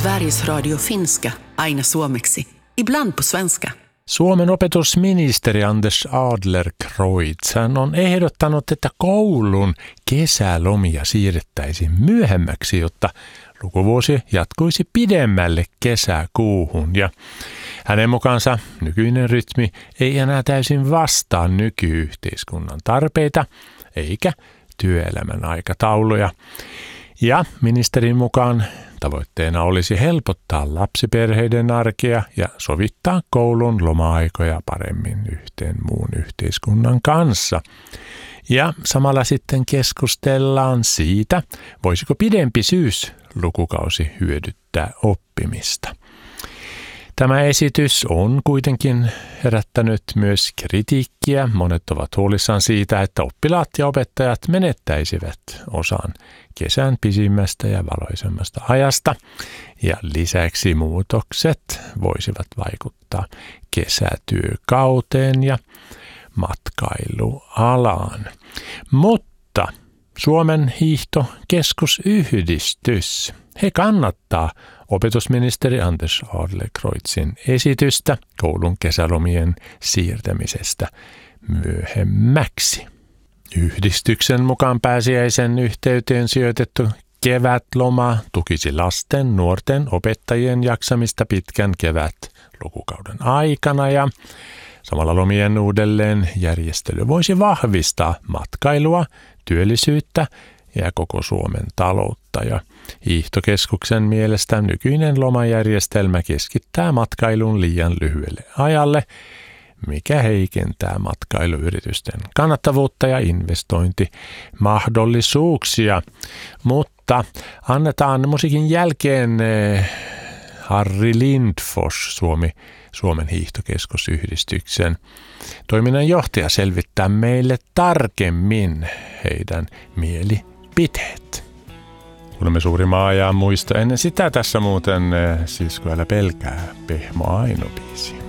Sveriges Radio finska, aina suomeksi, ibland på svenska. Suomen opetusministeri Anders Adlercreutz on ehdottanut, että koulun kesälomia siirrettäisiin myöhemmäksi, jotta lukuvuosi jatkuisi pidemmälle kesäkuuhun. Ja hänen mukaansa nykyinen rytmi ei enää täysin vastaa nykyyhteiskunnan tarpeita eikä työelämän aikatauluja. Ja ministerin mukaan tavoitteena olisi helpottaa lapsiperheiden arkea ja sovittaa koulun loma-aikoja paremmin yhteen muun yhteiskunnan kanssa. Ja samalla sitten keskustellaan siitä, voisiko pidempi syyslukukausi hyödyttää oppimista. Tämä esitys on kuitenkin herättänyt myös kritiikkiä. Monet ovat huolissaan siitä, että oppilaat ja opettajat menettäisivät osan kesän pisimmästä ja valoisemmasta ajasta. Ja lisäksi muutokset voisivat vaikuttaa kesätyökauteen ja matkailualaan. Mutta Suomen hiihtokeskusyhdistys, he kannattaa opetusministeri Anders Adlercreutzin esitystä koulun kesälomien siirtämisestä myöhemmäksi. Yhdistyksen mukaan pääsiäisen yhteyteen sijoitettu kevätloma tukisi lasten, nuorten, opettajien jaksamista pitkän kevätlukukauden aikana ja samalla lomien uudelleen järjestely voisi vahvistaa matkailua, työllisyyttä ja koko Suomen taloutta. Ja hiihtokeskuksen mielestä nykyinen lomajärjestelmä keskittää matkailun liian lyhyelle ajalle, mikä heikentää matkailuyritysten kannattavuutta ja investointimahdollisuuksia. Mutta annetaan musiikin jälkeen Harri Lindfors, Suomen hiihtokeskusyhdistyksen toiminnanjohtaja, selvittää meille tarkemmin heidän mielipiteet. Kuulemme Suuri maa ja muista. Ennen sitä tässä muuten Sisko älä pelkää, Pehmo Aino -biisi.